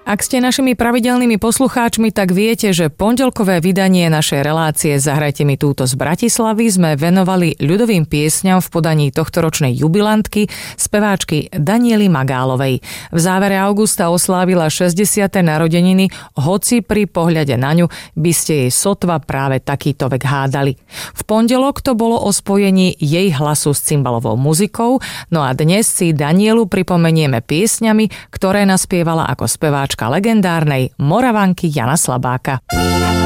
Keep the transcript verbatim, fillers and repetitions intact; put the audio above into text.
Ak ste našimi pravidelnými poslucháčmi, tak viete, že pondelkové vydanie našej relácie Zahrajte mi túto z Bratislavy sme venovali ľudovým piesňam v podaní tohtoročnej jubilantky, speváčky Daniely Magálovej. V závere augusta oslávila šesťdesiate narodeniny, hoci pri pohľade na ňu by ste jej sotva práve takýto vek hádali. V pondelok to bolo o spojení jej hlasu s cymbalovou muzikou, no a dnes si Danielu pripomenieme piesňami, ktoré naspievala ako speváčka legendárnej Moravanky Jana Slabáka.